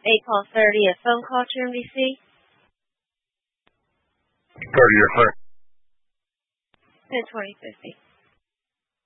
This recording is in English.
Call 30, a phone call to NBC. 30, yes, sir. 10-20-50.